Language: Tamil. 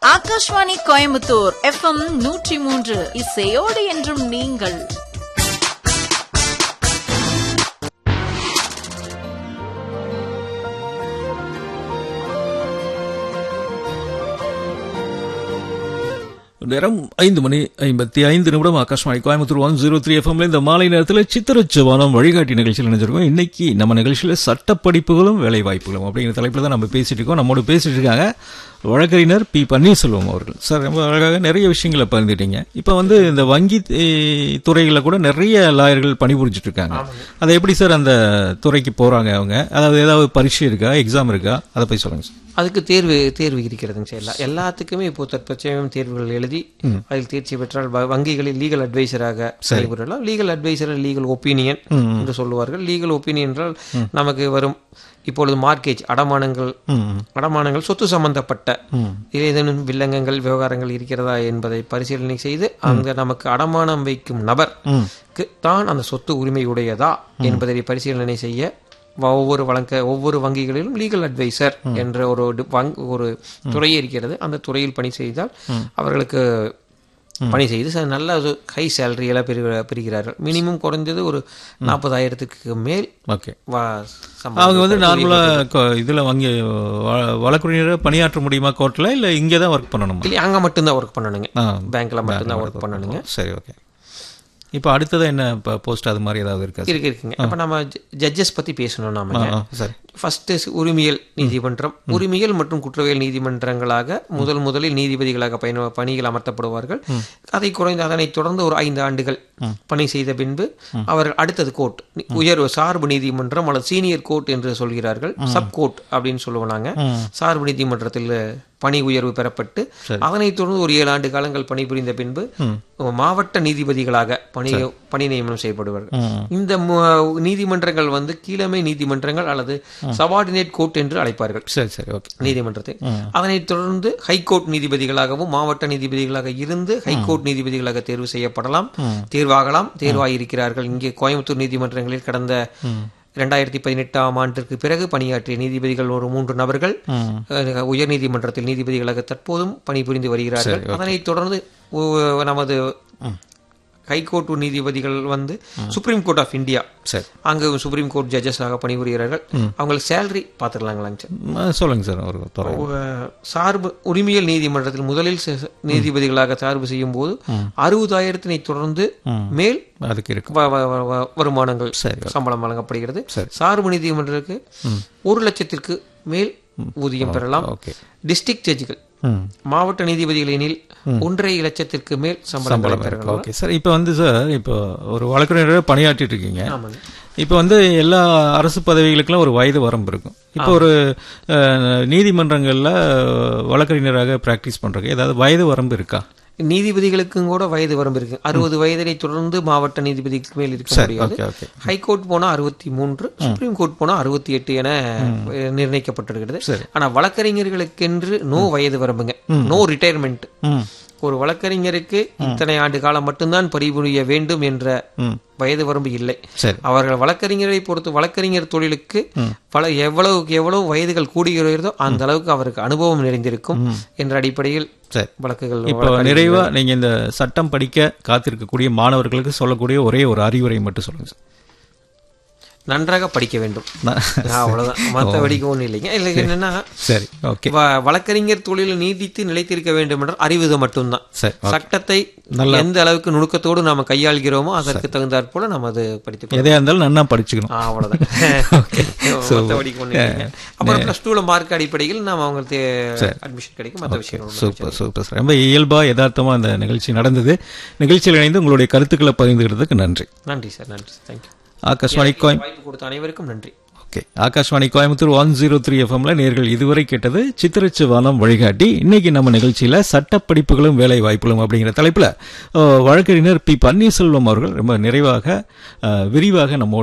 ஆகாஷ்வாணி கோயம்புத்தூர் FM 103 இசையோடு என்றும் நீங்கள். நேரம் 5:55 ஆகாஷ்வாணி கோயம்புத்தூர் 103 FM இந்த மாலை நேரத்தில் சித்திரச்சவானம் வழிகாட்டி நிகழ்ச்சியில் நினைச்சிருக்கோம். இன்னைக்கு நம்ம நிகழ்ச்சியில சட்டப்படிப்புகளும் வேலை வாய்ப்புகளும் அப்படிங்கிற தலைப்பில் தான் நம்ம பேசிட்டு இருக்கோம். நம்மோடு பேசிட்டு இருக்காங்க வழக்கறிஞர் பி. பன்னீர்செல்வம் அவர்கள். சார், ரொம்ப அழகாக நிறைய விஷயங்களை பகிர்ந்துட்டீங்க. இப்போ இந்த வங்கி துறைகளில் கூட நிறைய லாயர்கள் பணிபுரிஞ்சிட்டு இருக்காங்க. அதை எப்படி சார் அந்த துறைக்கு போறாங்க அவங்க? அதாவது ஏதாவது பரீட்சை இருக்கா, எக்ஸாம் இருக்கா, அதை போய் சொல்லுங்க சார். அதுக்கு தேர்வு இருக்கிறதுங்க சார். எல்லாத்துக்குமே இப்போ தற்போதைய தேர்வுகள் எழுதி அதில் தேர்ச்சி பெற்றால் வங்கிகளில் லீகல் அட்வைசராக செயல்படலாம். லீகல் அட்வைசர், லீகல் ஒப்பீனியன் என்று சொல்லுவார்கள். லீகல் ஒப்பீனியன் என்றால் நமக்கு வரும் இப்பொழுது மார்க்கேஜ் அடமானங்கள் சொத்து சம்பந்தப்பட்ட ஏதேனும் வில்லங்கங்கள் விவகாரங்கள் இருக்கிறதா என்பதை பரிசீலனை செய்து அங்க நமக்கு அடமானம் வைக்கும் நபருக்கு தான் அந்த சொத்து உரிமை உடையதா என்பதை பரிசீலனை செய்ய ஒவ்வொரு வங்கிகளிலும் லீகல் அட்வைசர் என்ற ஒரு துறை இருக்கிறது. அந்த துறையில் பணி செய்தால் அவர்களுக்கு பணி செய்து நல்ல ஹை சேலரி எல்லாம் பெறுகிறார்கள். மினிமம் குறைஞ்சது ஒரு 40,000 மேல். அவங்க நார்மலா இதுல வங்கி வழக்கறிஞர் பணியாற்ற முடியுமா கோர்ட்ல, இல்ல இங்கதான் ஒர்க் பண்ணணுமா? இல்ல, அங்க மட்டும்தான் ஒர்க் பண்ணணுங்க. பேங்க்ல மட்டும்தான் ஒர்க் பண்ணணுங்க. சரி, ஓகே. இப்போ அடுத்தது என்ன போஸ்ட் அது மாதிரி ஏதாவது இருக்குங்க. அப்ப நம்ம ஜட்ஜஸ் பத்தி பேசணும். நாம ஃபர்ஸ்ட் உரிமையல் நீதிமன்றம், உரிமையல் மற்றும் குற்றவியல் நீதிமன்றங்களாக முதலில் நீதிபதிகளாக பணியில் அமர்த்தப்படுவார்கள். அதனைத் தொடர்ந்து ஒரு 5 ஆண்டுகள் பணி செய்த பின்பு அவர்கள் அடுத்தது கோர்ட், உயர்வு சார்பு நீதிமன்றம் அல்லது சீனியர் கோர்ட் என்று சொல்கிறார்கள். சப் கோர்ட் அப்படின்னு சொல்லுவாங்க. சார்பு நீதிமன்றத்தில் பணி உயர்வு பெறப்பட்டு அதனைத் தொடர்ந்து ஒரு 7 ஆண்டு காலங்கள் பணிபுரிந்த பின்பு மாவட்ட நீதிபதிகளாக பணி நியமனம் செய்யப்படுவார்கள். இந்த நீதிமன்றங்கள் கீழமை நீதிமன்றங்கள் அல்லது சபார்டினேட் கோர்ட் என்று அழைப்பார்கள் நீதிமன்றத்தை. அதனைத் தொடர்ந்து ஹைகோர்ட் நீதிபதிகளாகவும் மாவட்ட நீதிபதிகளாக இருந்து ஹைகோர்ட் நீதிபதிகளாக தேர்வு செய்யப்படலாம், தேர்வாயிருக்கிறார்கள். இங்கே கோயம்புத்தூர் நீதிமன்றங்களில் கடந்த 2018ஆம் ஆண்டிற்கு பிறகு பணியாற்றிய நீதிபதிகள் ஒரு 3 நபர்கள் உயர் நீதிமன்றத்தில் நீதிபதிகளாக தற்போதும் பணிபுரிந்து வருகிறார்கள். அதனைத் தொடர்ந்து நமது ஹைகோர்ட் நீதிபதிகள் சுப்ரீம் கோர்ட் ஆஃப் இந்தியா, அங்கு சுப்ரீம் கோர்ட் ஜட்ஜஸாக பணிபுரிகிறார்கள். அவங்களுக்கு சேலரி பார்த்துக்கலாங்களாங்க சார்? சொல்லுங்க சார். சார்பு உரிமையல் நீதிமன்றத்தில் முதலில் நீதிபதிகளாக சார்பு செய்யும் போது 60,000 தொடர்ந்து மேல் அதுக்கு வருமானங்கள் சம்பளம் வழங்கப்படுகிறது. சார்பு நீதிமன்றத்துக்கு 1 லட்சத்திற்கு மேல் ஊதியம் பெறலாம். டிஸ்ட்ரிக்ட் ஜட்ஜிகள், மாவட்ட நீதிபதிகள் எனில் 1.5 லட்சத்திற்கு மேல் சம்பளம் பெறலாம். Okay sir. இப்போ சார், இப்போ ஒரு வழக்கறிஞர் பணியாற்றிட்டு இருக்கீங்க. இப்போ எல்லா அரசு பதவிகளுக்கெல்லாம் ஒரு வயது வரம்பு இருக்கும். இப்போ ஒரு நீதிமன்றங்கள்ல வழக்கறிஞராக பிராக்டிஸ் பண்றதுக்கு ஏதாவது வயது வரம்பு இருக்கா? நீதிபதிகளுக்கும் கூட வயது வரம்பு இருக்கு. 60 வயதினை தொடர்ந்து மாவட்ட நீதிபதிக்கு மேல் இருக்க முடியாது. ஹைகோர்ட் போனா 63, சுப்ரீம் கோர்ட் போனா 68 என நிர்ணயிக்கப்பட்டிருக்கிறது. ஆனா வழக்கறிஞர்களுக்கென்று நோ வயது வரம்புங்க, நோ ரிட்டையர்மெண்ட். ஒரு வழக்கறிஞருக்கு இத்தனை ஆண்டு காலம் மட்டும்தான் பணிபுரிய வேண்டும் என்ற வயது வரம்பு இல்லை. அவர்கள் வழக்கறிஞரை பொறுத்து வழக்கறிஞர் தொழிலுக்கு எவ்வளவு வயதுகள் கூடுகிறதோ அந்த அளவுக்கு அவருக்கு அனுபவம் நிறைந்திருக்கும் என்ற அடிப்படையில் வழக்குகள். இப்போ நிறைவா நீங்க இந்த சட்டம் படிக்க காத்திருக்கக்கூடிய மாணவர்களுக்கு சொல்லக்கூடிய ஒரே ஒரு அறிவுரை மட்டும் சொல்லுங்க சார். நன்றாக படிக்க வேண்டும், அவ்வளவுதான். மற்றபடிக்கு ஒன்றும் இல்லைங்க. இல்லை, என்னன்னா வழக்கறிஞர் தொழிலில் நீடித்து நிலைத்திருக்க வேண்டும் என்ற அறிவு மட்டும்தான். சட்டத்தை எந்த அளவுக்கு நுணுக்கத்தோடு நாம கையாள்கிறோமோ அதற்கு தகுந்தாற் போல நம்ம அது படித்து எதையா இருந்தாலும் நல்லா படிச்சுக்கணும், அவ்வளவுதான். மற்றபடிக்கு ஒன்றும் இல்லைங்க. அப்புறம் +2 மார்க் அடிப்படையில் நாம அவங்களுக்கு அட்மிஷன் கிடைக்கும். மற்ற விஷயம் சூப்பர். ரொம்ப இயல்பா யதார்த்தமா அந்த நிகழ்ச்சி நடந்தது. நிகழ்ச்சியில் இணைந்து உங்களுடைய கருத்துக்களை பகிர்ந்துக்கிறதுக்கு நன்றி. நன்றி சார். நன்றி. தேங்க்யூ. ஆகாஷ்வாணி வாய்ப்பு கொடுத்த அனைவருக்கும் நன்றி. ஓகே. ஆகாஷ்வாணி கோயம்புத்தூர் 103 FMல நேர்கள் இதுவரை கேட்டது சித்திரச்சவானம் வழிகாட்டி. இன்னைக்கு நம்ம நிகழ்ச்சியில சட்டப்படிப்புகளும் வேலை வாய்ப்புகளும் அப்படிங்கிற தலைப்புல வழக்கறிஞர் பி. பன்னீர்செல்வம் அவர்கள் ரொம்ப விரிவாக நம்மோடு